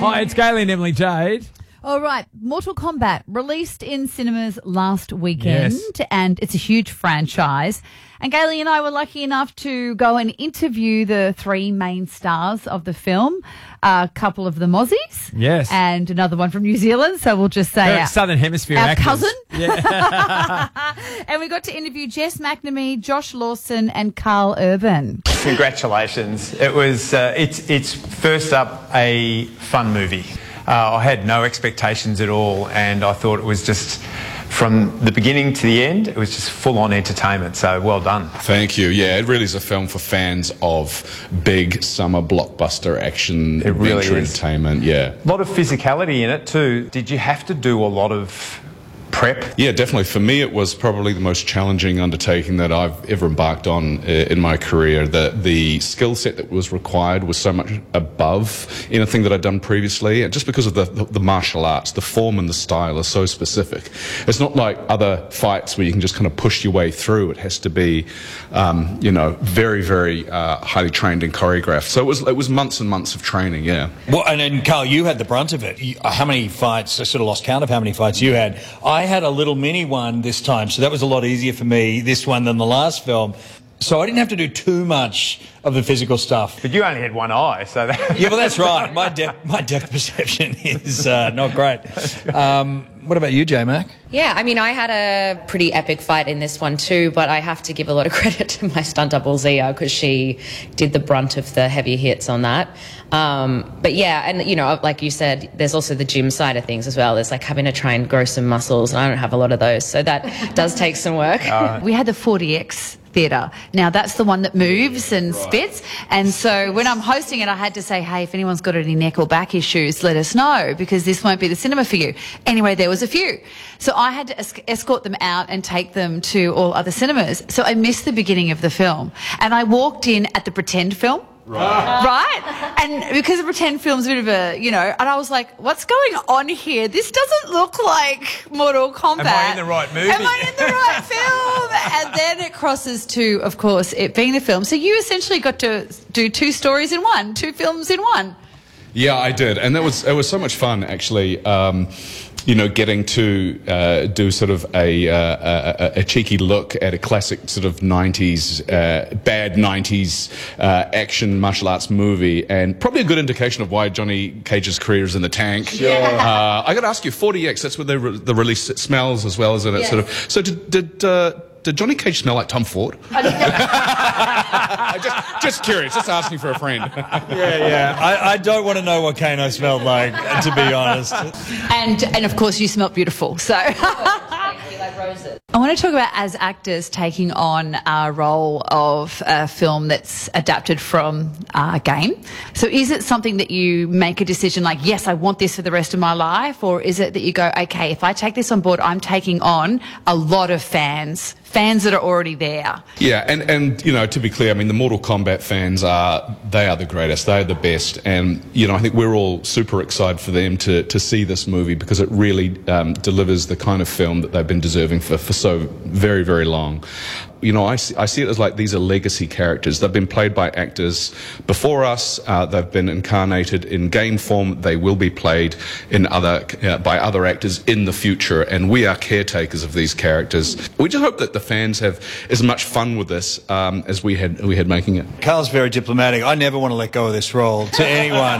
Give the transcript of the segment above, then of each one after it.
Hi, it's Gailey and Emily Jade. All right, Mortal Kombat released in cinemas last weekend, and it's a huge franchise. And Gailey and I were lucky enough to go and interview the three main stars of the film, a couple of them Aussies, Yes. and another one from New Zealand. So we'll just say Southern Hemisphere our actors. cousin. Yeah. And we got to interview Jess McNamee, Josh Lawson, and Carl Urban. Congratulations. It was, it's first up a fun movie. I had no expectations at all, and I thought it was just, from the beginning to the end, it was just full-on entertainment, so well done. Thank you. Yeah, it really is a film for fans of big summer blockbuster action, adventure entertainment, yeah. A lot of physicality in it too. Did you have to do a lot of prep? Yeah, definitely. For me, it was probably the most challenging undertaking that I've ever embarked on in my career. The skill set that was required was so much above anything that I'd done previously, and just because of the martial arts, the form and the style are so specific. It's not like other fights where you can just kind of push your way through. It has to be, very, very highly trained and choreographed. So it was months and months of training, yeah. Well, and then, Carl, you had the brunt of it. How many fights? I sort of lost count of how many fights you had. I had a little mini one this time, so that was a lot easier for me, this one, than the last film. So I didn't have to do too much of the physical stuff. But you only had one eye, so that... Yeah, well, that's right. My depth perception is not great. What about you, J-Mac? Yeah, I mean, I had a pretty epic fight in this one too, but I have to give a lot of credit to my stunt double Zia, because she did the brunt of the heavy hits on that. But yeah, and like you said, there's also the gym side of things as well. There's like having to try and grow some muscles, and I don't have a lot of those, so that does take some work. We had the 40X theatre. Now, that's the one that moves and spits. And so when I'm hosting it, I had to say, hey, if anyone's got any neck or back issues, let us know, because this won't be the cinema for you. Anyway, there was a few. So I had to escort them out and take them to all other cinemas. So I missed the beginning of the film. And I walked in at the pretend film. Right? And because the pretend film's a bit of a, and I was like, what's going on here? This doesn't look like Mortal Kombat. Am I in the right movie? Am I in the right film? And then it crosses to, of course, it being a film. So you essentially got to do two stories in one, two films in one. Yeah, I did. And it was so much fun, actually. Getting to do sort of a cheeky look at a classic sort of 90s, bad 90s action martial arts movie, and probably a good indication of why Johnny Cage's career is in the tank. Sure. I got to ask you, 40X, that's where the release smells as well, isn't it? Yes. Sort of. So did Johnny Cage smell like Tom Ford? just curious, just asking for a friend. Yeah. I don't want to know what Kano smelled like, to be honest. And of course, you smelled beautiful. So like roses. I want to talk about, as actors, taking on a role of a film that's adapted from a game. So is it something that you make a decision like, yes, I want this for the rest of my life? Or is it that you go, okay, if I take this on board, I'm taking on a lot of fans that are already there? Yeah, and to be clear, I mean, the Mortal Kombat fans are the greatest, they're the best, and I think we're all super excited for them to see this movie, because it really delivers the kind of film that they've been deserving for so very, very long. I see it as like these are legacy characters. They've been played by actors before us. They've been incarnated in game form. They will be played by other actors in the future, and we are caretakers of these characters. We just hope that the fans have as much fun with this as we had making it. Carl's very diplomatic. I never want to let go of this role to anyone.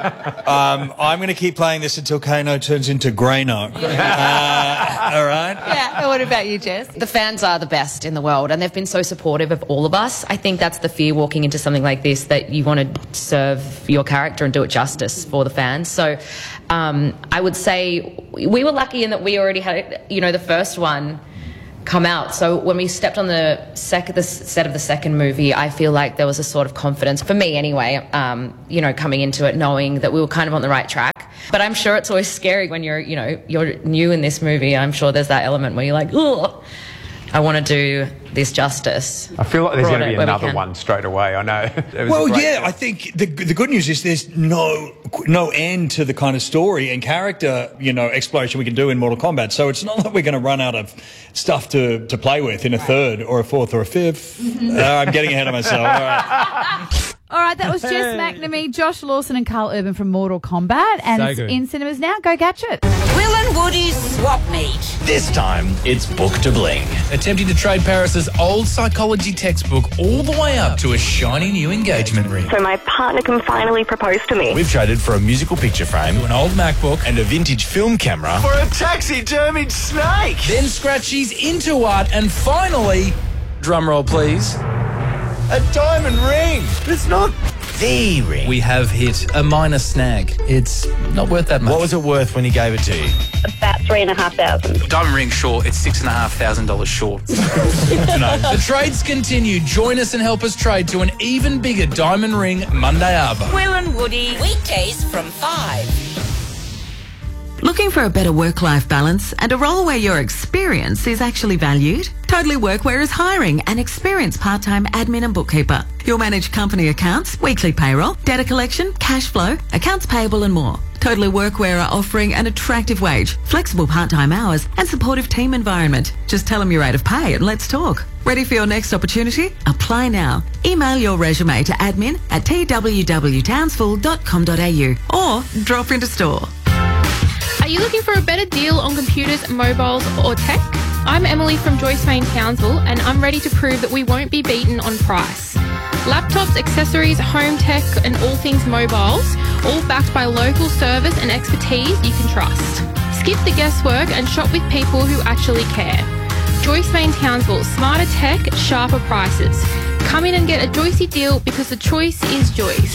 I'm going to keep playing this until Kano turns into Greyno. All right? Yeah. And what about you, Jess? The fans are the best in the world, and they've been so supportive of all of us. I think that's the fear walking into something like this, that you want to serve your character and do it justice for the fans. So I would say we were lucky in that we already had, the first one come out. So when we stepped on the set of the second movie, I feel like there was a sort of confidence, for me anyway, coming into it, knowing that we were kind of on the right track. But I'm sure it's always scary when you're new in this movie. I'm sure there's that element where you're like, ugh, I want to do this justice. I feel like there's going to be another one straight away. I know. Well, yeah, I think the good news is there's no end to the kind of story and character, exploration we can do in Mortal Kombat. So it's not like we're going to run out of stuff to play with in a third or a fourth or a fifth. I'm getting ahead of myself. All right. All right, that was Jess McNamee, Josh Lawson and Carl Urban from Mortal Kombat. And So it's good. in cinemas now. Go catch it. Will and Woody's Swap Meet. This time, it's Book to Bling. Attempting to trade Paris's old psychology textbook all the way up to a shiny new engagement ring. So my partner can finally propose to me. We've traded for a musical picture frame, An old MacBook, and a vintage film camera for a taxidermied snake. then Scratchy's into art, and finally, drumroll please, A diamond ring. It's not the ring. we have hit a minor snag. It's not worth that much. What was it worth when he gave it to you? About $3,500. Diamond ring short, it's $6,500 short. The trades continue. Join us and help us trade to an even bigger diamond ring Monday Arbor. Will and Woody. Weekdays from 5. Looking for a better work-life balance and a role where your experience is actually valued? Totally Workwear is hiring an experienced part-time admin and bookkeeper. You'll manage company accounts, weekly payroll, data collection, cash flow, accounts payable and more. Totally Workwear are offering an attractive wage, flexible part-time hours and supportive team environment. Just tell them your rate of pay and let's talk. Ready for your next opportunity? Apply now. Email your resume to admin@twtownsville.com.au or drop into store. Are you looking for a better deal on computers, mobiles or tech? I'm Emily from Joyce Main Townsville and I'm ready to prove that we won't be beaten on price. Laptops, accessories, home tech and all things mobiles, all backed by local service and expertise you can trust. Skip the guesswork and shop with people who actually care. Joyce Main Townsville, smarter tech, sharper prices. Come in and get a Joycey deal because the choice is Joyce.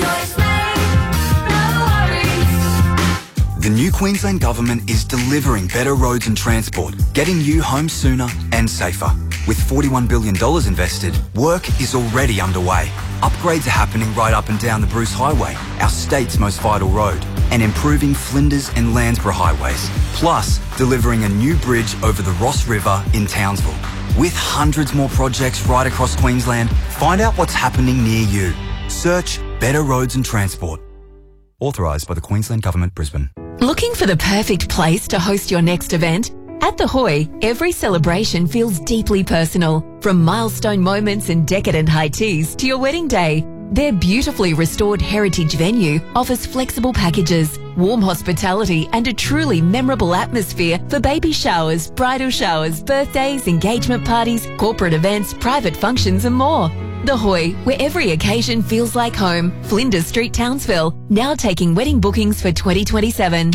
The new Queensland Government is delivering better roads and transport, getting you home sooner and safer. With $41 billion invested, work is already underway. Upgrades are happening right up and down the Bruce Highway, our state's most vital road, and improving Flinders and Landsborough highways. Plus, delivering a new bridge over the Ross River in Townsville. With hundreds more projects right across Queensland, find out what's happening near you. Search Better Roads and Transport. Authorised by the Queensland Government, Brisbane. Looking for the perfect place to host your next event? At The Hoy, every celebration feels deeply personal. From milestone moments and decadent high teas to your wedding day, their beautifully restored heritage venue offers flexible packages, warm hospitality and a truly memorable atmosphere for baby showers, bridal showers, birthdays, engagement parties, corporate events, private functions and more. The Hoy, where every occasion feels like home. Flinders Street, Townsville, now taking wedding bookings for 2027.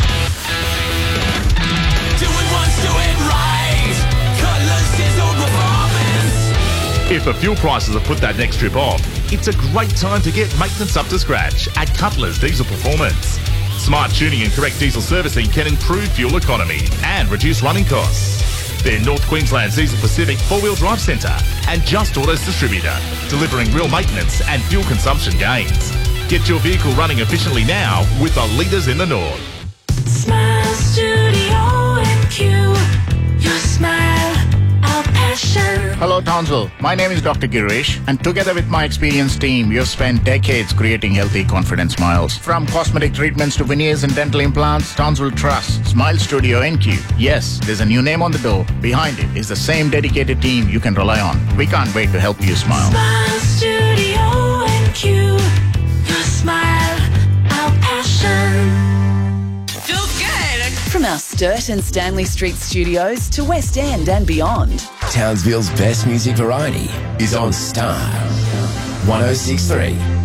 If the fuel prices have put that next trip off, it's a great time to get maintenance up to scratch at Cutler's Diesel Performance. Smart tuning and correct diesel servicing can improve fuel economy and reduce running costs. They're North Queensland's Diesel Pacific 4-wheel drive centre and Just Auto's distributor, delivering real maintenance and fuel consumption gains. Get your vehicle running efficiently now with the leaders in the North. Smile Studio NQ, your smile, our passion. Hello Townsville, my name is Dr. Girish and together with my experienced team, we have spent decades creating healthy, confident smiles. From cosmetic treatments to veneers and dental implants, Townsville trusts Smile Studio NQ. Yes, there's a new name on the door. Behind it is the same dedicated team you can rely on. We can't wait to help you smile. Smile Studio NQ, your smile, our passion. From our Sturt and Stanley Street studios to West End and beyond. Townsville's best music variety is on Star 106.3.